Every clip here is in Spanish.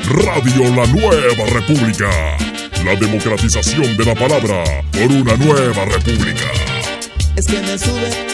Radio La Nueva República. La democratización de la palabra por una nueva república. Es que me sube.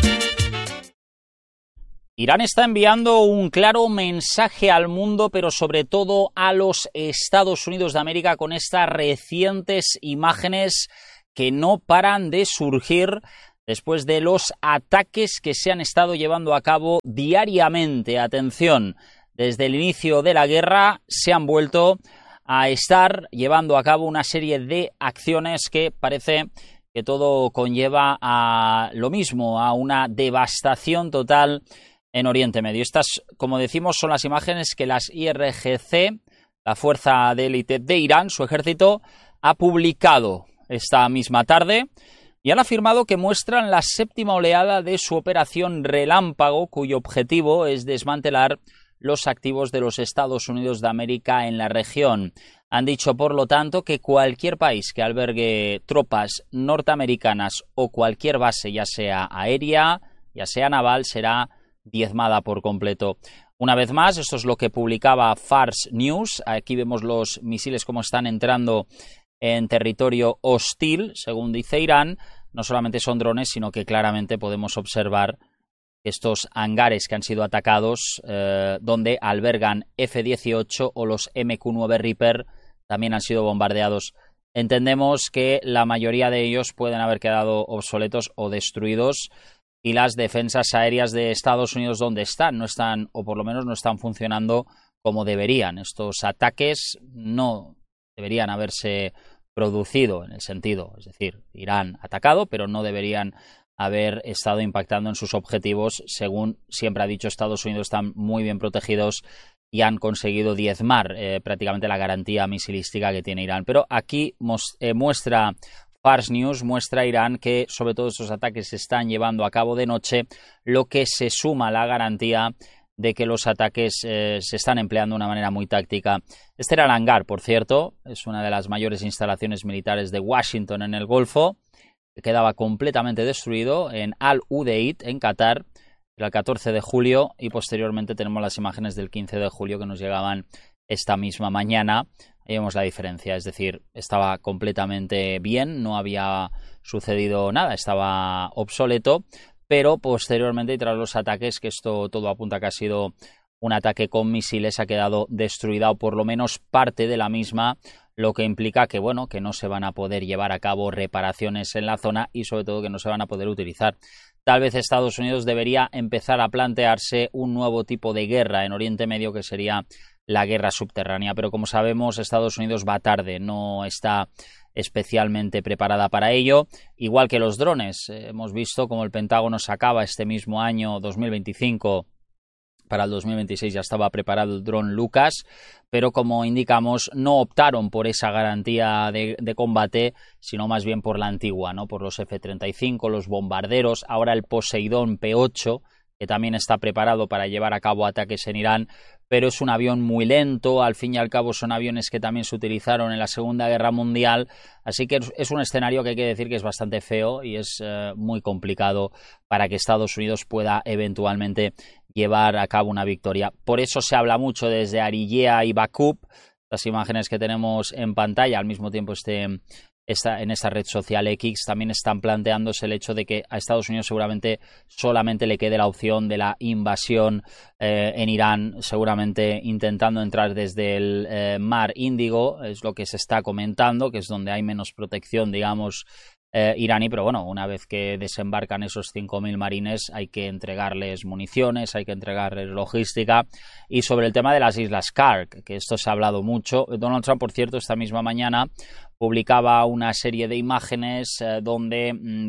Irán está enviando un claro mensaje al mundo, pero sobre todo a los Estados Unidos de América, con estas recientes imágenes que no paran de surgir después de los ataques que se han estado llevando a cabo diariamente. Atención, desde el inicio de la guerra se han vuelto a estar llevando a cabo una serie de acciones que parece que todo conlleva a lo mismo, a una devastación total en Oriente Medio. Estas, como decimos, son las imágenes que las IRGC, la fuerza de élite de Irán, su ejército, ha publicado esta misma tarde y han afirmado que muestran la séptima oleada de su operación Relámpago, cuyo objetivo es desmantelar los activos de los Estados Unidos de América en la región. Han dicho, por lo tanto, que cualquier país que albergue tropas norteamericanas o cualquier base, ya sea aérea, ya sea naval, será diezmada por completo. Una vez más, esto es lo que publicaba Fars News. Aquí vemos los misiles como están entrando en territorio hostil, según dice Irán. No solamente son drones, sino que claramente podemos observar estos hangares que han sido atacados, donde albergan F-18 o los MQ-9 Reaper, también han sido bombardeados. Entendemos que la mayoría de ellos pueden haber quedado obsoletos o destruidos, y las defensas aéreas de Estados Unidos, ¿dónde están? No están, o por lo menos no están funcionando como deberían. Estos ataques no deberían haberse producido en el sentido, es decir, Irán atacado, pero no deberían haber estado impactando en sus objetivos. Según siempre ha dicho Estados Unidos, están muy bien protegidos y han conseguido diezmar prácticamente la garantía misilística que tiene Irán. Pero aquí muestra Fars News, muestra a Irán que sobre todo estos ataques se están llevando a cabo de noche, lo que se suma a la garantía de que los ataques se están empleando de una manera muy táctica. Este era el hangar, por cierto, es una de las mayores instalaciones militares de Washington en el Golfo, que quedaba completamente destruido en Al Udeid, en Qatar, el 14 de julio, y posteriormente tenemos las imágenes del 15 de julio que nos llegaban esta misma mañana. Ahí vemos la diferencia, es decir, estaba completamente bien, no había sucedido nada, estaba obsoleto, pero posteriormente y tras los ataques, que esto todo apunta que ha sido un ataque con misiles, ha quedado destruida o por lo menos parte de la misma, lo que implica que, bueno, que no se van a poder llevar a cabo reparaciones en la zona y sobre todo que no se van a poder utilizar. Tal vez Estados Unidos debería empezar a plantearse un nuevo tipo de guerra en Oriente Medio, que sería la guerra subterránea, pero como sabemos Estados Unidos va tarde, no está especialmente preparada para ello, igual que los drones. Hemos visto como el Pentágono sacaba este mismo año 2025, para el 2026 ya estaba preparado el dron Lucas, pero como indicamos no optaron por esa garantía de combate, sino más bien por la antigua, ¿no? Por los F-35, los bombarderos, ahora el Poseidón P-8, que también está preparado para llevar a cabo ataques en Irán, pero es un avión muy lento, al fin y al cabo son aviones que también se utilizaron en la Segunda Guerra Mundial, así que es un escenario que hay que decir que es bastante feo y es muy complicado para que Estados Unidos pueda eventualmente llevar a cabo una victoria. Por eso se habla mucho desde Ariyea y Bakú, las imágenes que tenemos en pantalla, al mismo tiempo en esta red social X, también están planteándose el hecho de que a Estados Unidos seguramente solamente le quede la opción de la invasión en Irán, seguramente intentando entrar desde el mar Índigo, es lo que se está comentando, que es donde hay menos protección, digamos, iraní, pero bueno, una vez que desembarcan esos 5.000 marines hay que entregarles municiones, hay que entregarles logística. Y sobre el tema de las Islas Kark, que esto se ha hablado mucho, Donald Trump, por cierto, esta misma mañana publicaba una serie de imágenes donde,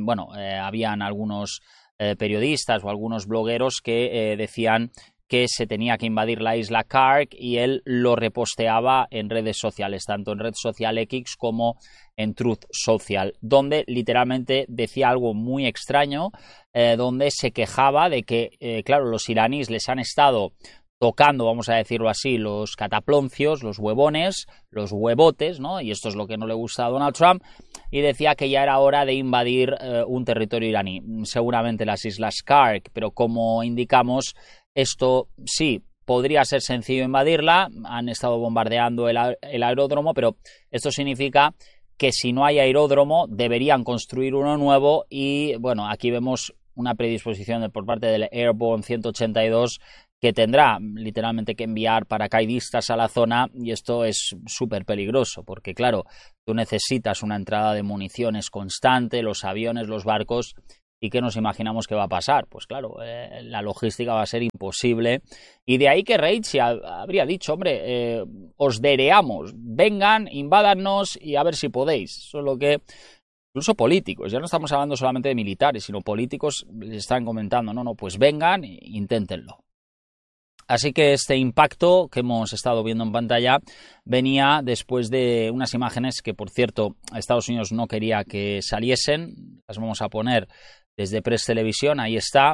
habían algunos periodistas o algunos blogueros que decían que se tenía que invadir la isla Kark y él lo reposteaba en redes sociales, tanto en red social X como en Truth Social, donde literalmente decía algo muy extraño, donde se quejaba de que, claro, los iraníes les han estado tocando, vamos a decirlo así, los cataploncios, los huevones, los huevotes, ¿no? Y esto es lo que no le gusta a Donald Trump, y decía que ya era hora de invadir un territorio iraní, seguramente las Islas Kark, pero como indicamos, esto sí podría ser sencillo invadirla, han estado bombardeando el aeródromo, pero esto significa que si no hay aeródromo deberían construir uno nuevo y bueno, aquí vemos una predisposición por parte del Airborne 182 que tendrá literalmente que enviar paracaidistas a la zona y esto es súper peligroso porque claro, tú necesitas una entrada de municiones constante, los aviones, los barcos y ¿qué nos imaginamos que va a pasar? Pues claro, la logística va a ser imposible y de ahí que Raisi habría dicho, hombre, os dereamos, vengan, invádanos y a ver si podéis, solo que incluso políticos, ya no estamos hablando solamente de militares, sino políticos les están comentando, no, pues vengan e inténtenlo. Así que este impacto que hemos estado viendo en pantalla venía después de unas imágenes que, por cierto, Estados Unidos no quería que saliesen. Las vamos a poner desde Press Televisión. Ahí está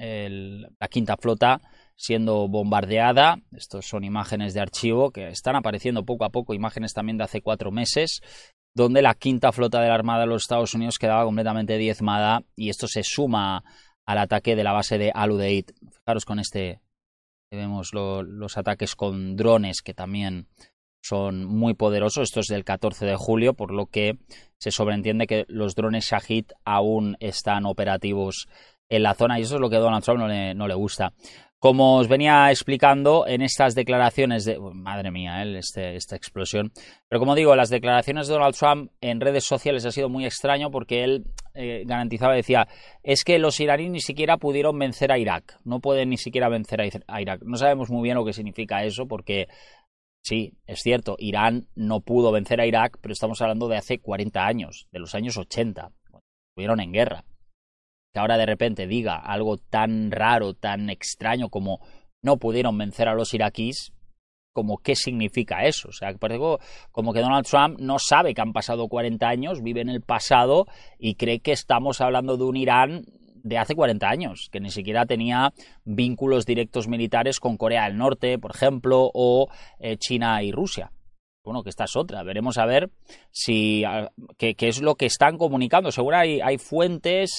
la quinta flota siendo bombardeada. Estos son imágenes de archivo que están apareciendo poco a poco, imágenes también de hace 4 meses, donde la quinta flota de la Armada de los Estados Unidos quedaba completamente diezmada y esto se suma al ataque de la base de Al-Udeid. Fijaros con este... Vemos los ataques con drones que también son muy poderosos. Esto es del 14 de julio, por lo que se sobreentiende que los drones Shahid aún están operativos en la zona y eso es lo que a Donald Trump no le gusta. Como os venía explicando en estas declaraciones de... Madre mía, esta explosión. Pero como digo, las declaraciones de Donald Trump en redes sociales ha sido muy extraño porque él garantizaba, decía, es que los iraníes ni siquiera pudieron vencer a Irak. No pueden ni siquiera vencer a Irak. No sabemos muy bien lo que significa eso porque, sí, es cierto, Irán no pudo vencer a Irak, pero estamos hablando de hace 40 años, de los años 80, cuando estuvieron en guerra. Que ahora de repente diga algo tan raro, tan extraño como no pudieron vencer a los iraquíes, como qué significa eso. O sea, parece como que Donald Trump no sabe que han pasado 40 años, vive en el pasado y cree que estamos hablando de un Irán de hace 40 años, que ni siquiera tenía vínculos directos militares con Corea del Norte, por ejemplo, o China y Rusia. Bueno, que esta es otra. Veremos a ver si qué es lo que están comunicando. Seguro hay fuentes,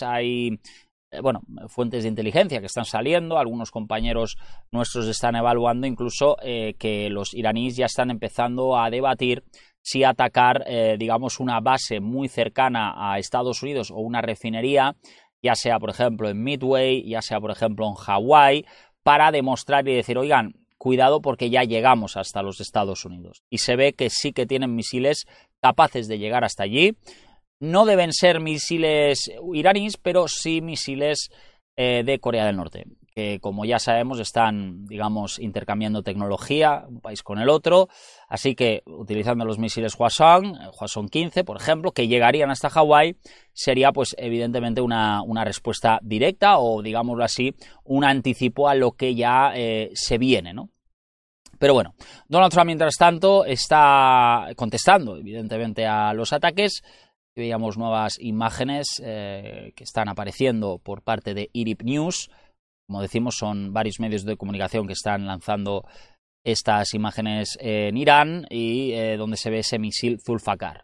fuentes de inteligencia que están saliendo. Algunos compañeros nuestros están evaluando incluso que los iraníes ya están empezando a debatir si atacar, digamos, una base muy cercana a Estados Unidos o una refinería, ya sea, por ejemplo, en Midway, ya sea, por ejemplo, en Hawái, para demostrar y decir, oigan, cuidado porque ya llegamos hasta los Estados Unidos. Y se ve que sí que tienen misiles capaces de llegar hasta allí. No deben ser misiles iraníes, pero sí misiles de Corea del Norte, que como ya sabemos están, digamos, intercambiando tecnología un país con el otro. Así que utilizando los misiles Hwasong 15, por ejemplo, que llegarían hasta Hawái, sería pues evidentemente una respuesta directa o, digámoslo así, un anticipo a lo que ya se viene, ¿no? Pero bueno, Donald Trump, mientras tanto, está contestando, evidentemente, a los ataques. Veíamos nuevas imágenes que están apareciendo por parte de IRIB News. Como decimos, son varios medios de comunicación que están lanzando estas imágenes en Irán y donde se ve ese misil Zulfikar.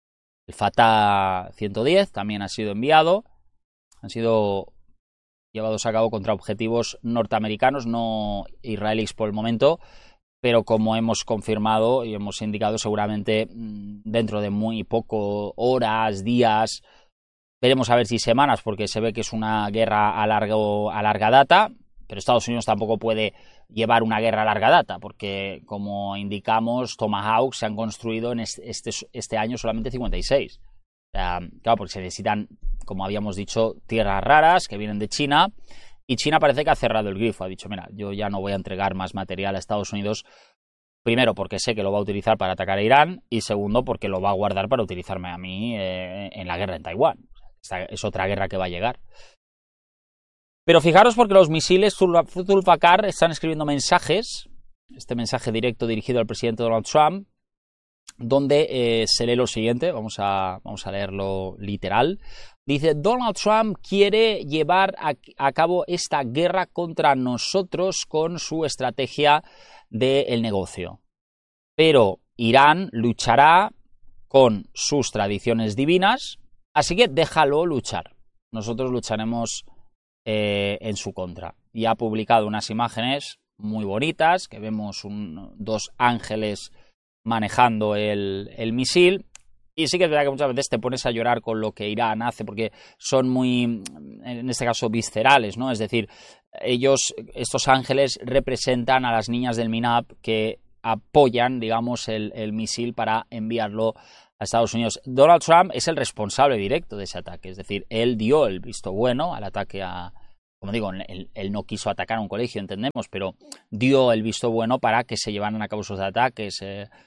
El Fatah 110 también ha sido enviado. Han sido llevados a cabo contra objetivos norteamericanos, no israelíes por el momento, pero como hemos confirmado y hemos indicado, seguramente dentro de muy poco horas, días, veremos a ver si semanas, porque se ve que es una guerra a larga data, pero Estados Unidos tampoco puede llevar una guerra a larga data, porque como indicamos, Tomahawk se han construido en este año solamente 56. Claro, porque se necesitan, como habíamos dicho, tierras raras que vienen de China. Y China parece que ha cerrado el grifo, ha dicho, mira, yo ya no voy a entregar más material a Estados Unidos, primero porque sé que lo va a utilizar para atacar a Irán y segundo porque lo va a guardar para utilizarme a mí en la guerra en Taiwán. Esta es otra guerra que va a llegar. Pero fijaros porque los misiles Zulfikar están escribiendo mensajes, este mensaje directo dirigido al presidente Donald Trump, donde se lee lo siguiente, vamos a leerlo literal. Dice, Donald Trump quiere llevar a cabo esta guerra contra nosotros con su estrategia del negocio. Pero Irán luchará con sus tradiciones divinas, así que déjalo luchar. Nosotros lucharemos en su contra. Y ha publicado unas imágenes muy bonitas, que vemos dos ángeles manejando el misil. Y sí que es verdad que muchas veces te pones a llorar con lo que Irán hace, porque son muy, en este caso, viscerales, ¿no? Es decir, estos ángeles, representan a las niñas del MINAB que apoyan, digamos, el misil para enviarlo a Estados Unidos. Donald Trump es el responsable directo de ese ataque, es decir, él dio el visto bueno al ataque como digo, él no quiso atacar a un colegio, entendemos, pero dio el visto bueno para que se llevaran a cabo esos ataques.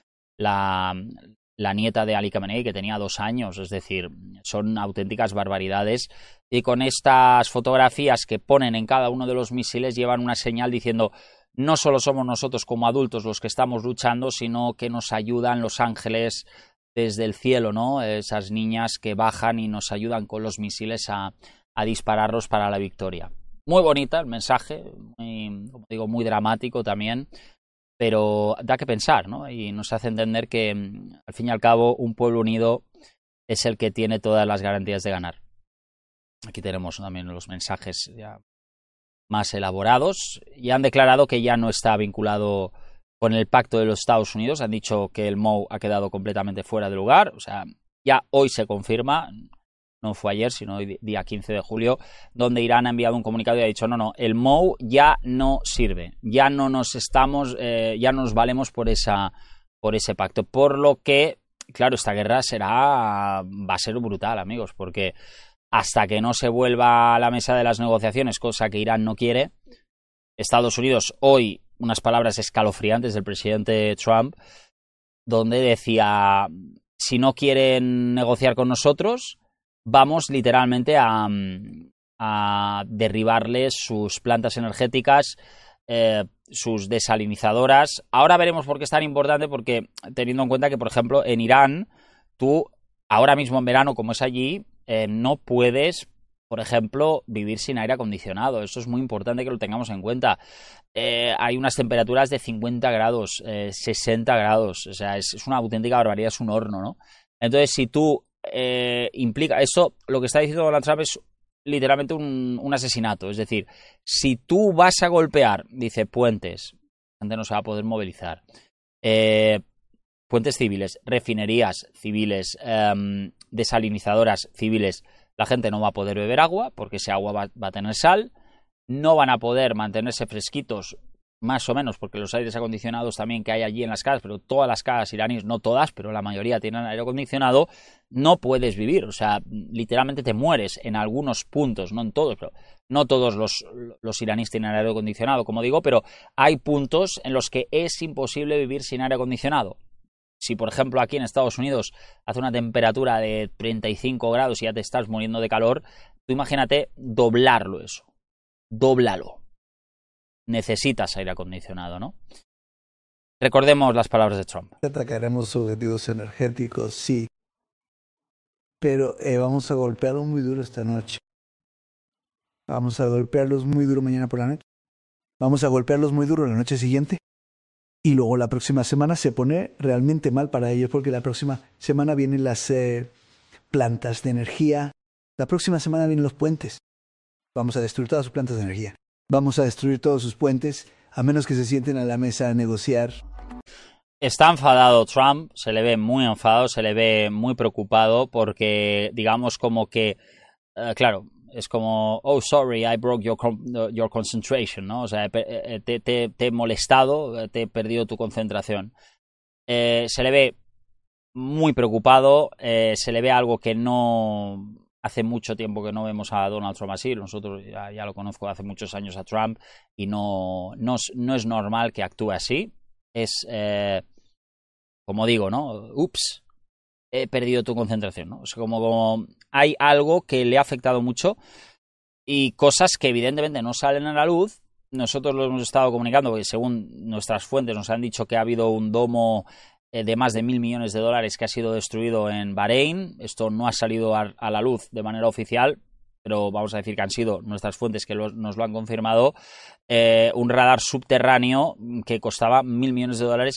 La nieta de Ali Khamenei, que tenía 2 años, es decir, son auténticas barbaridades, y con estas fotografías que ponen en cada uno de los misiles llevan una señal diciendo: no solo somos nosotros como adultos los que estamos luchando, sino que nos ayudan los ángeles desde el cielo, ¿no? Esas niñas que bajan y nos ayudan con los misiles a dispararlos para la victoria. Muy bonita el mensaje, como digo, muy dramático también, pero da que pensar, ¿no? Y nos hace entender que, al fin y al cabo, un pueblo unido es el que tiene todas las garantías de ganar. Aquí tenemos también los mensajes ya más elaborados, y han declarado que ya no está vinculado con el pacto de los Estados Unidos. Han dicho que el MOU ha quedado completamente fuera de lugar, o sea, ya hoy se confirma. No fue ayer, sino hoy, día 15 de julio, donde Irán ha enviado un comunicado y ha dicho: no, el MOU ya no sirve, ya no nos valemos por ese pacto. Por lo que, claro, esta guerra va a ser brutal, amigos, porque hasta que no se vuelva a la mesa de las negociaciones, cosa que Irán no quiere, Estados Unidos, hoy, unas palabras escalofriantes del presidente Trump, donde decía: si no quieren negociar con nosotros, vamos literalmente a derribarles sus plantas energéticas, sus desalinizadoras. Ahora veremos por qué es tan importante, porque teniendo en cuenta que, por ejemplo, en Irán, tú ahora mismo en verano, como es allí, no puedes, por ejemplo, vivir sin aire acondicionado. Eso es muy importante que lo tengamos en cuenta. Hay unas temperaturas de 50 grados, 60 grados, o sea, es una auténtica barbaridad, es un horno, ¿no? Entonces, si tú implica eso, lo que está diciendo Donald Trump es literalmente un asesinato. Es decir, si tú vas a golpear, dice, puentes, la gente no se va a poder movilizar, puentes civiles, refinerías civiles, desalinizadoras civiles, la gente no va a poder beber agua porque ese agua va a tener sal, no van a poder mantenerse fresquitos, más o menos, porque los aires acondicionados también que hay allí en las casas, pero todas las casas iraníes, no todas, pero la mayoría tienen aire acondicionado, no puedes vivir, o sea, literalmente te mueres en algunos puntos, no en todos, pero no todos los iraníes tienen aire acondicionado, como digo, pero hay puntos en los que es imposible vivir sin aire acondicionado. Si, por ejemplo, aquí en Estados Unidos hace una temperatura de 35 grados y ya te estás muriendo de calor, tú imagínate doblarlo eso, dóblalo. Necesitas aire acondicionado, ¿no? Recordemos las palabras de Trump. Atacaremos objetivos energéticos, sí, pero vamos a golpearlos muy duro esta noche. Vamos a golpearlos muy duro mañana por la noche. Vamos a golpearlos muy duro la noche siguiente. Y luego la próxima semana se pone realmente mal para ellos, porque la próxima semana vienen las plantas de energía. La próxima semana vienen los puentes. Vamos a destruir todas sus plantas de energía. Vamos a destruir todos sus puentes, a menos que se sienten a la mesa a negociar. Está enfadado Trump, se le ve muy enfadado, se le ve muy preocupado, porque digamos como que, claro, es como, oh, sorry, I broke your concentration, ¿no? O sea, te he molestado, te he perdido tu concentración. Se le ve muy preocupado, se le ve algo que no... Hace mucho tiempo que no vemos a Donald Trump así. Nosotros ya lo conozco hace muchos años a Trump, y no es normal que actúe así. Es, como digo, ¿no? Ups, he perdido tu concentración, ¿no? O sea, como hay algo que le ha afectado mucho, y cosas que evidentemente no salen a la luz. Nosotros lo hemos estado comunicando porque, según nuestras fuentes, nos han dicho que ha habido un domo de más de $1.000 millones que ha sido destruido en Bahrein. Esto no ha salido a la luz de manera oficial, pero vamos a decir que han sido nuestras fuentes que nos lo han confirmado. Un radar subterráneo que costaba $1.000 millones,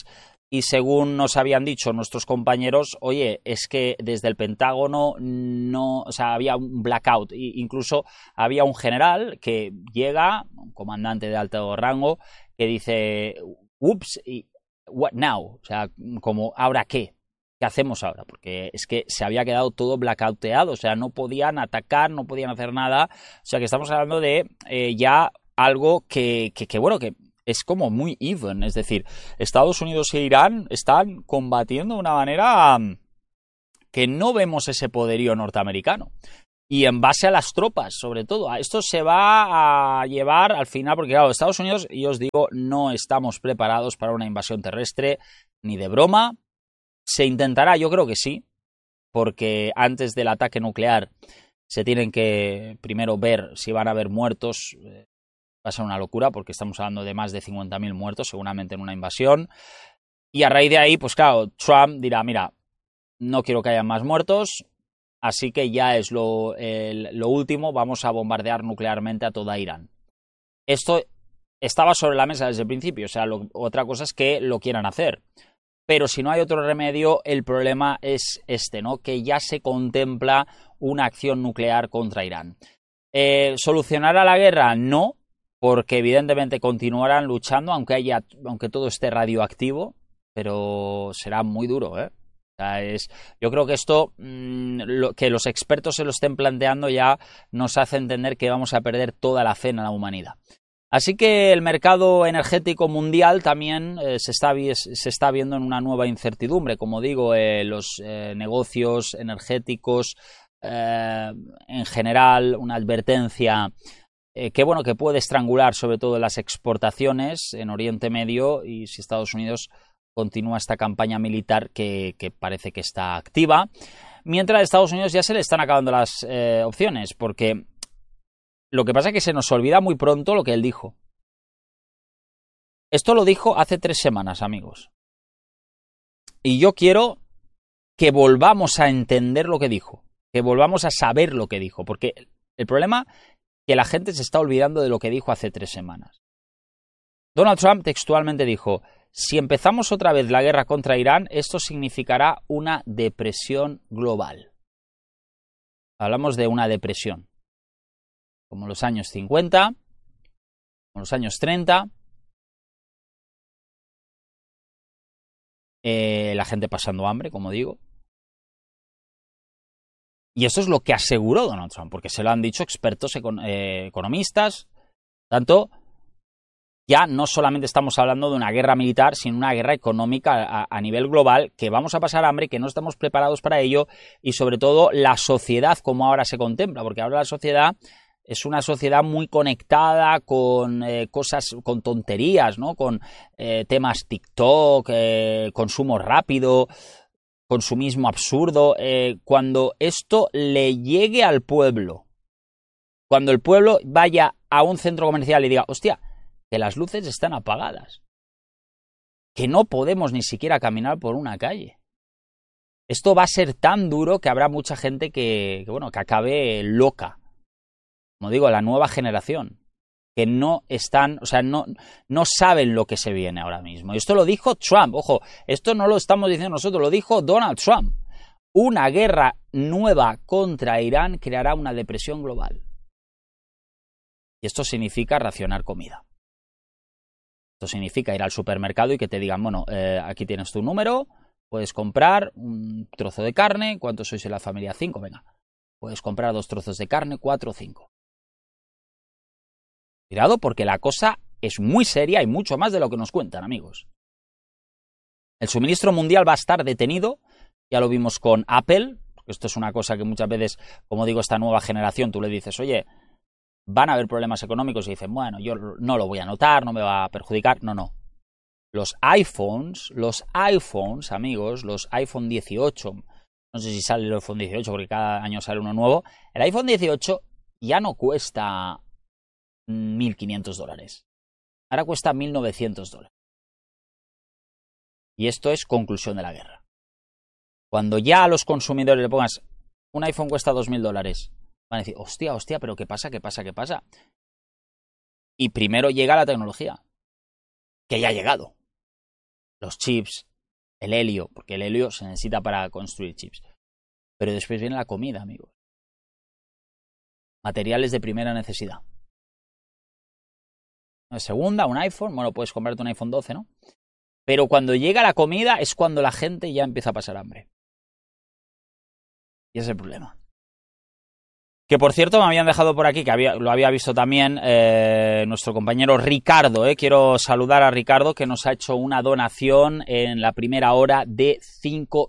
Y según nos habían dicho nuestros compañeros, oye, es que desde el Pentágono había un blackout. Incluso había un general que llega, un comandante de alto rango, que dice, ups, what now? O sea, como, ¿ahora qué? ¿Qué hacemos ahora? Porque es que se había quedado todo blackouteado, o sea, no podían atacar, no podían hacer nada. O sea, que estamos hablando de ya algo que es como muy even, es decir, Estados Unidos e Irán están combatiendo de una manera que no vemos ese poderío norteamericano. Y en base a las tropas, sobre todo. Esto se va a llevar al final, porque claro, Estados Unidos, y os digo, no estamos preparados para una invasión terrestre, ni de broma. Se intentará, yo creo que sí, porque antes del ataque nuclear se tienen que primero ver si van a haber muertos. Va a ser una locura porque estamos hablando de más de 50.000 muertos seguramente en una invasión. Y a raíz de ahí, pues claro, Trump dirá, mira, no quiero que haya más muertos, así que ya es lo último, vamos a bombardear nuclearmente a toda Irán. Esto estaba sobre la mesa desde el principio, o sea, otra cosa es que lo quieran hacer. Pero si no hay otro remedio, el problema es ¿no? Que ya se contempla una acción nuclear contra Irán. ¿Solucionará la guerra? No, porque evidentemente continuarán luchando, aunque todo esté radioactivo, pero será muy duro, ¿eh? O sea, yo creo que esto, que los expertos se lo estén planteando ya nos hace entender que vamos a perder toda la fe en la humanidad. Así que el mercado energético mundial también se está viendo en una nueva incertidumbre. Como digo, los negocios energéticos en general, una advertencia que puede estrangular sobre todo las exportaciones en Oriente Medio, y si Estados Unidos continúa esta campaña militar que parece que está activa. Mientras a Estados Unidos ya se le están acabando las opciones, porque lo que pasa es que se nos olvida muy pronto lo que él dijo. Esto lo dijo hace 3 semanas, amigos. Y yo quiero que volvamos a entender lo que dijo, que volvamos a saber lo que dijo, porque el problema es que la gente se está olvidando de lo que dijo hace 3 semanas. Donald Trump textualmente dijo, si empezamos otra vez la guerra contra Irán, esto significará una depresión global. Hablamos de una depresión. Como los años 50, como los años 30, la gente pasando hambre, como digo. Y eso es lo que aseguró Donald Trump, porque se lo han dicho expertos economistas. Tanto, ya no solamente estamos hablando de una guerra militar, sino una guerra económica a nivel global, que vamos a pasar hambre, que no estamos preparados para ello, y sobre todo la sociedad como ahora se contempla, porque ahora la sociedad es una sociedad muy conectada con cosas, con tonterías, ¿no? Con temas TikTok, consumo rápido, consumismo absurdo. Cuando esto le llegue al pueblo, cuando el pueblo vaya a un centro comercial y diga, hostia, que las luces están apagadas, que no podemos ni siquiera caminar por una calle. Esto va a ser tan duro que habrá mucha gente que acabe loca. Como digo, la nueva generación, que no están, o sea, no saben lo que se viene ahora mismo. Y esto lo dijo Trump, ojo, esto no lo estamos diciendo nosotros, lo dijo Donald Trump. Una guerra nueva contra Irán creará una depresión global. Y esto significa racionar comida. Esto significa ir al supermercado y que te digan, bueno, aquí tienes tu número, puedes comprar un trozo de carne, ¿cuántos sois en la familia? 5, venga. Puedes comprar 2 trozos de carne, 4 o 5. Cuidado, porque la cosa es muy seria y mucho más de lo que nos cuentan, amigos. El suministro mundial va a estar detenido, ya lo vimos con Apple, porque esto es una cosa que muchas veces, como digo, esta nueva generación, tú le dices, oye, van a haber problemas económicos, y dicen, bueno, yo no lo voy a notar, no me va a perjudicar. No. Los iPhones, amigos, los iPhone 18, no sé si sale el iPhone 18 porque cada año sale uno nuevo, el iPhone 18 ya no cuesta $1.500. Ahora cuesta $1.900. Y esto es conclusión de la guerra. Cuando ya a los consumidores le pongas un iPhone cuesta $2.000, van a decir, hostia, pero ¿qué pasa? Y primero llega la tecnología, que ya ha llegado. Los chips, el helio, porque el helio se necesita para construir chips. Pero después viene la comida, amigos. Materiales de primera necesidad. Una segunda, un iPhone, bueno, puedes comprarte un iPhone 12, ¿no? Pero cuando llega la comida es cuando la gente ya empieza a pasar hambre. Y ese es el problema. Que por cierto me habían dejado por aquí, que lo había visto también nuestro compañero Ricardo. Quiero saludar a Ricardo, que nos ha hecho una donación en la primera hora de $5,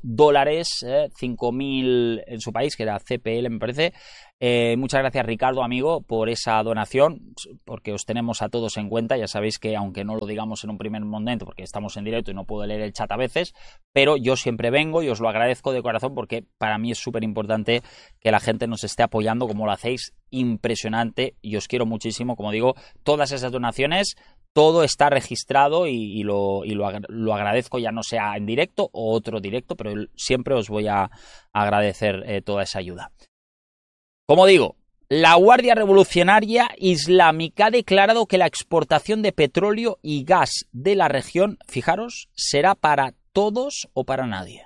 5.000 en su país, que era CPL me parece. Muchas gracias, Ricardo, amigo, por esa donación, porque os tenemos a todos en cuenta. Ya sabéis que, aunque no lo digamos en un primer momento, porque estamos en directo y no puedo leer el chat a veces, pero yo siempre vengo y os lo agradezco de corazón, porque para mí es súper importante que la gente nos esté apoyando como lo hacéis, impresionante, y os quiero muchísimo. Como digo, todas esas donaciones, todo está registrado y lo agradezco, ya no sea en directo o otro directo, pero siempre os voy a agradecer toda esa ayuda. Como digo, la Guardia Revolucionaria Islámica ha declarado que la exportación de petróleo y gas de la región, fijaros, será para todos o para nadie.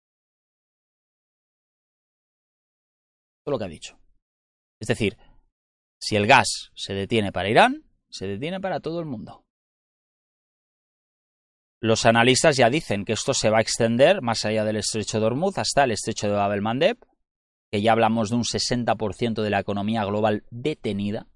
Eso es lo que ha dicho. Es decir, si el gas se detiene para Irán, se detiene para todo el mundo. Los analistas ya dicen que esto se va a extender más allá del estrecho de Hormuz hasta el estrecho de Bab el-Mandeb, que ya hablamos de un 60% de la economía global detenida.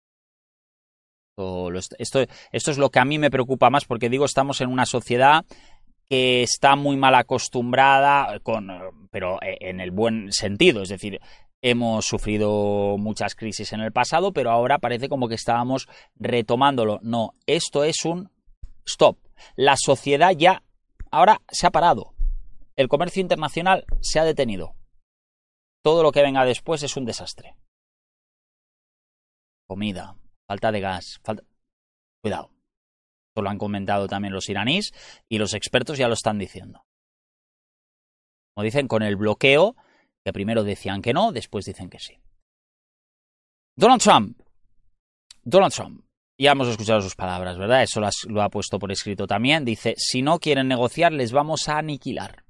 Esto es lo que a mí me preocupa más, porque digo, estamos en una sociedad que está muy mal acostumbrada, pero en el buen sentido, es decir, hemos sufrido muchas crisis en el pasado, pero ahora parece como que estábamos retomándolo. No, esto es un stop. La sociedad ya ahora se ha parado. El comercio internacional se ha detenido. Todo lo que venga después es un desastre. Comida, falta de gas, Cuidado. Esto lo han comentado también los iraníes y los expertos ya lo están diciendo. Como dicen, con el bloqueo, que primero decían que no, después dicen que sí. Donald Trump. Ya hemos escuchado sus palabras, ¿verdad? Eso lo ha puesto por escrito también. Dice, si no quieren negociar, les vamos a aniquilar.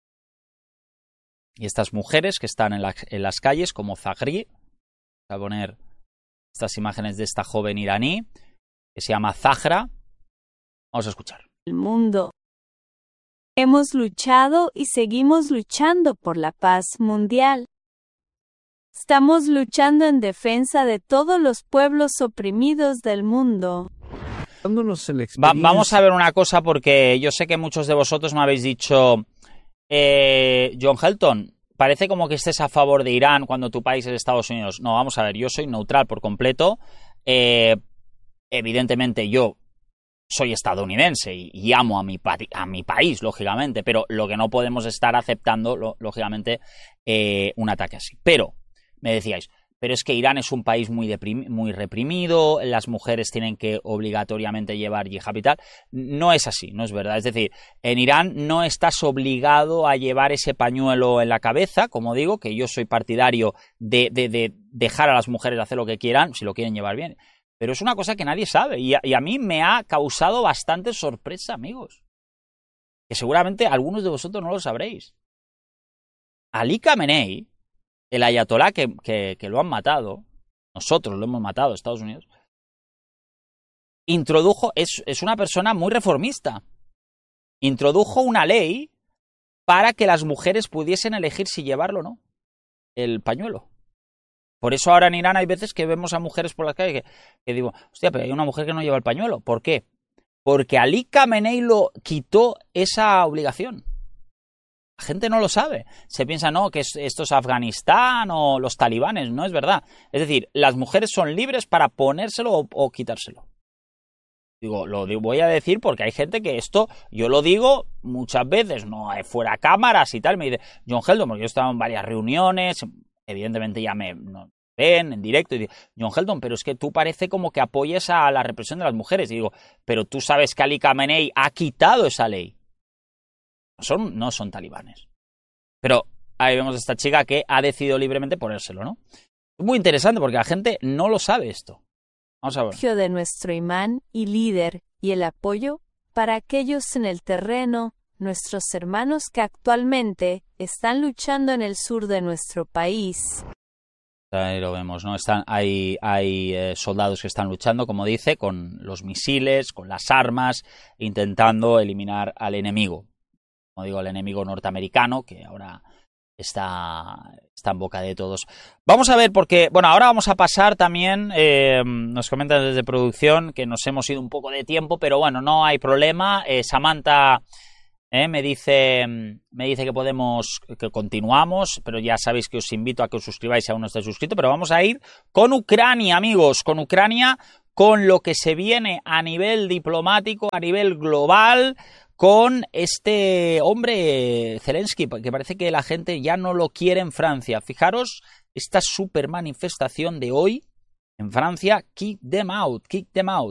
Y estas mujeres que están en las calles, como Zaghri, voy a poner estas imágenes de esta joven iraní, que se llama Zahra. Vamos a escuchar. El mundo. Hemos luchado y seguimos luchando por la paz mundial. Estamos luchando en defensa de todos los pueblos oprimidos del mundo. Vamos a ver una cosa, porque yo sé que muchos de vosotros me habéis dicho... John Helton, parece como que estés a favor de Irán cuando tu país es Estados Unidos. No, vamos a ver, yo soy neutral por completo. Evidentemente yo soy estadounidense y amo a mi país, lógicamente, pero lo que no podemos estar aceptando, lógicamente, un ataque así. Pero, me decíais, pero es que Irán es un país muy reprimido, las mujeres tienen que obligatoriamente llevar hijab y tal. No es así, no es verdad. Es decir, en Irán no estás obligado a llevar ese pañuelo en la cabeza, como digo, que yo soy partidario de dejar a las mujeres hacer lo que quieran, si lo quieren llevar bien. Pero es una cosa que nadie sabe y a mí me ha causado bastante sorpresa, amigos. Que seguramente algunos de vosotros no lo sabréis. Ali Khamenei, el ayatolá que lo han matado, nosotros lo hemos matado, Estados Unidos, es una persona muy reformista. Introdujo una ley para que las mujeres pudiesen elegir si llevarlo o no, el pañuelo. Por eso ahora en Irán hay veces que vemos a mujeres por las calles que digo, hostia, pero hay una mujer que no lleva el pañuelo. ¿Por qué? Porque Ali Khamenei lo quitó esa obligación. La gente no lo sabe. Se piensa, no, que esto es Afganistán o los talibanes. No es verdad. Es decir, las mujeres son libres para ponérselo o quitárselo. Voy a decir porque hay gente que esto, yo lo digo muchas veces, no fuera cámaras y tal, me dice, John Helton, porque yo he estado en varias reuniones, evidentemente ya me ven en directo y digo, John Helton, pero es que tú parece como que apoyes a la represión de las mujeres. Y digo, pero tú sabes que Ali Khamenei ha quitado esa ley. No son talibanes. Pero ahí vemos a esta chica que ha decidido libremente ponérselo, ¿no? Es muy interesante porque la gente no lo sabe esto. Vamos a ver. De nuestro imán y líder y el apoyo para aquellos en el terreno nuestros hermanos que actualmente están luchando en el sur de nuestro país. Ahí lo vemos, ¿no? Hay soldados que están luchando, como dice, con los misiles, con las armas, intentando eliminar al enemigo. Como digo, el enemigo norteamericano, que ahora está en boca de todos. Vamos a ver, porque, bueno, ahora vamos a pasar también, nos comentan desde producción que nos hemos ido un poco de tiempo, pero bueno, no hay problema. Samantha me dice que continuamos, pero ya sabéis que os invito a que os suscribáis si aún no estáis suscritos, pero vamos a ir con Ucrania, amigos, con Ucrania, con lo que se viene a nivel diplomático, a nivel global, con este hombre Zelensky, que parece que la gente ya no lo quiere en Francia. Fijaros esta super manifestación de hoy en Francia, kick them out.